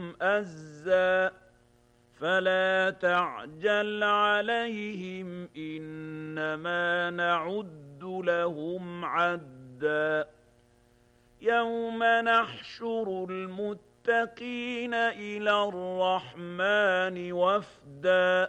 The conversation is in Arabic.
أزا فلا تعجل عليهم إنما نعد لهم عدا يوم نحشر المتقين إلى الرحمن وفدا